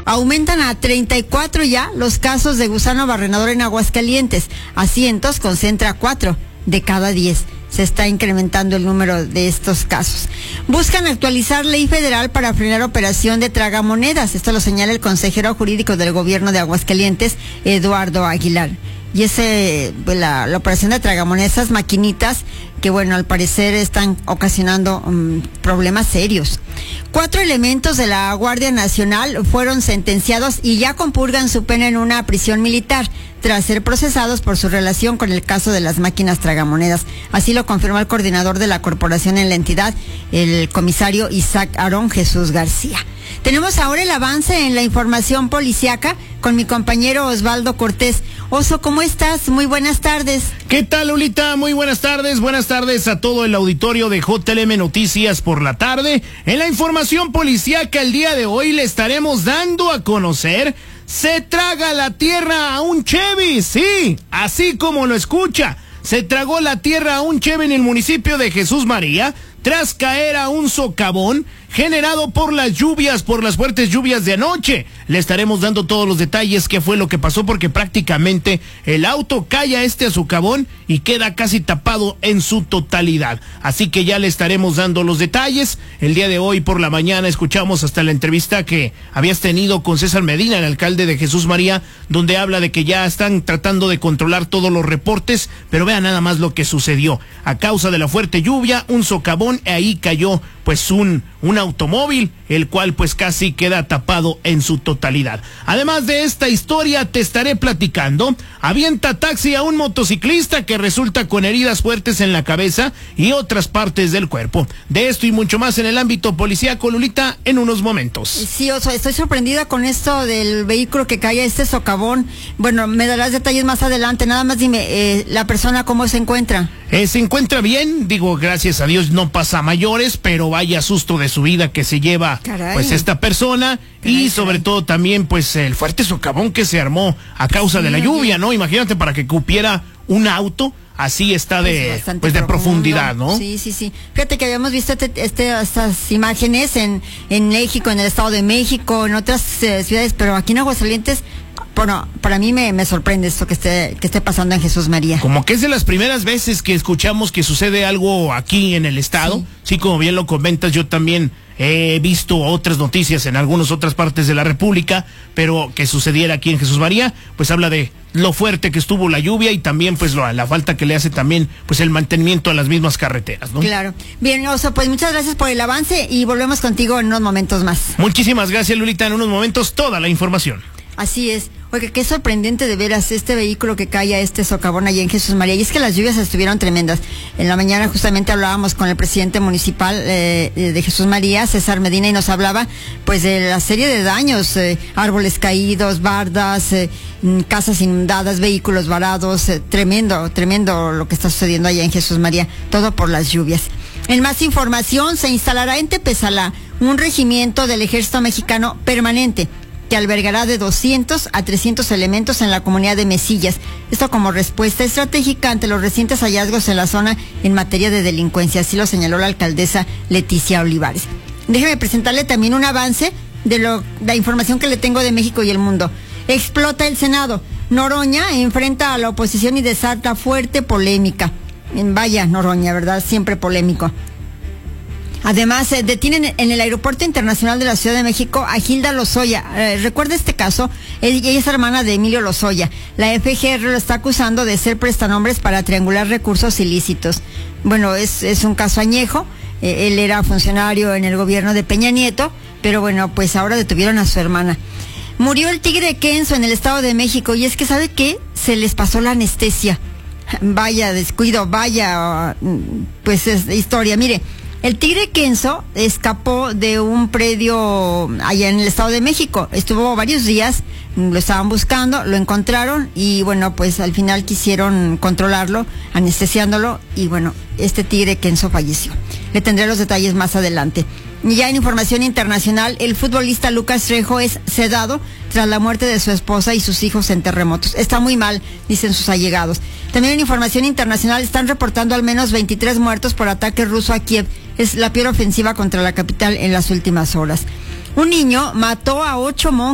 Aumentan a 34 ya los casos de gusano barrenador en Aguascalientes. A Cientos concentra 4 de cada 10. Se está incrementando el número de estos casos. Buscan actualizar ley federal para frenar operación de tragamonedas. Esto lo señala el consejero jurídico del gobierno de Aguascalientes, Eduardo Aguilar. Y la operación de tragamonedas, esas maquinitas que, bueno, al parecer están ocasionando problemas serios. 4 elementos de la Guardia Nacional fueron sentenciados y ya compurgan su pena en una prisión militar, tras ser procesados por su relación con el caso de las máquinas tragamonedas. Así lo confirmó el coordinador de la corporación en la entidad, el comisario Isaac Aarón Jesús García. Tenemos ahora el avance en la información policiaca con mi compañero Osvaldo Cortés. Oso, ¿cómo estás? Muy buenas tardes. ¿Qué tal, Lolita? Muy buenas tardes. Buenas tardes a todo el auditorio de JLM Noticias por la tarde. En la información policiaca el día de hoy le estaremos dando a conocer: se traga la tierra a un Chevy. Sí, así como lo escucha. Se tragó la tierra a un Chevy en el municipio de Jesús María tras caer a un socavón generado por las fuertes lluvias de anoche. Le estaremos dando todos los detalles, qué fue lo que pasó, porque prácticamente el auto cae a este socavón y queda casi tapado en su totalidad. Así que ya le estaremos dando los detalles. El día de hoy por la mañana escuchamos hasta la entrevista que habías tenido con César Medina, el alcalde de Jesús María, donde habla de que ya están tratando de controlar todos los reportes, pero vean nada más lo que sucedió. A causa de la fuerte lluvia, un socavón, ahí cayó pues un automóvil, el cual pues casi queda tapado en su totalidad. Además de esta historia te estaré platicando: avienta taxi a un motociclista que resulta con heridas fuertes en la cabeza y otras partes del cuerpo. De esto y mucho más en el ámbito policíaco, Lolita, en unos momentos. Sí, Oso, estoy sorprendida con esto del vehículo que cae a este socavón. Bueno, me darás detalles más adelante. Nada más dime, la persona, ¿cómo se encuentra? Se encuentra bien, digo, gracias a Dios no pasa a mayores, pero vaya susto de su vida que se lleva pues esta persona. Y sobre todo también pues el fuerte socavón que se armó a causa de la lluvia, ¿no? Imagínate, para que cupiera un auto, así está de profundidad, ¿no? Sí. Fíjate que habíamos visto estas imágenes en México, en el Estado de México, en otras ciudades, pero aquí en Aguascalientes, bueno, para mí me sorprende esto que esté pasando en Jesús María. Como que es de las primeras veces que escuchamos que sucede algo aquí en el estado. Sí, como bien lo comentas, yo también he visto otras noticias en algunas otras partes de la República, pero que sucediera aquí en Jesús María, pues habla de lo fuerte que estuvo la lluvia y también pues la falta que le hace también pues el mantenimiento a las mismas carreteras, ¿no? Claro. Bien, Oso, pues muchas gracias por el avance y volvemos contigo en unos momentos más. Muchísimas gracias, Lolita. En unos momentos toda la información. Así es. Oiga, qué sorprendente de veras este vehículo que cae a este socavón allá en Jesús María. Y es que las lluvias estuvieron tremendas. En la mañana justamente hablábamos con el presidente municipal de Jesús María, César Medina, y nos hablaba pues de la serie de daños, árboles caídos, bardas, casas inundadas, vehículos varados, tremendo lo que está sucediendo allá en Jesús María, todo por las lluvias. En más información, se instalará en Tepezalá un regimiento del Ejército Mexicano permanente, que albergará de 200 a 300 elementos en la comunidad de Mesillas. Esto como respuesta estratégica ante los recientes hallazgos en la zona en materia de delincuencia. Así lo señaló la alcaldesa Leticia Olivares. Déjeme presentarle también un avance de la información que le tengo de México y el mundo. Explota el Senado. Noroña enfrenta a la oposición y desata fuerte polémica. Vaya Noroña, ¿verdad? Siempre polémico. Además, detienen en el Aeropuerto Internacional de la Ciudad de México a Gilda Lozoya. Recuerda este caso, ella es hermana de Emilio Lozoya. La FGR lo está acusando de ser prestanombres para triangular recursos ilícitos. Bueno, es un caso añejo. Él era funcionario en el gobierno de Peña Nieto, pero bueno, pues ahora detuvieron a su hermana. Murió el tigre Kenzo en el Estado de México, y es que, ¿sabe qué? Se les pasó la anestesia. Vaya descuido, vaya, pues es historia. Mire, el tigre Kenzo escapó de un predio allá en el Estado de México. Estuvo varios días, lo estaban buscando, lo encontraron y bueno, pues al final quisieron controlarlo, anestesiándolo, y bueno, este tigre Kenzo falleció. Le tendré los detalles más adelante. Ya en información internacional, el futbolista Lucas Trejo es sedado tras la muerte de su esposa y sus hijos en terremotos. Está muy mal, dicen sus allegados. También en información internacional están reportando al menos 23 muertos por ataque ruso a Kiev. Es la peor ofensiva contra la capital en las últimas horas. Un niño mató a 8 monjes